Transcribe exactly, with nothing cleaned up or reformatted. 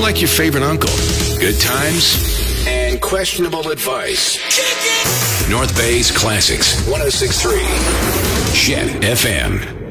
like your favorite uncle. Good times and questionable advice. North Bay's Classics, one oh six point three. Chet F M.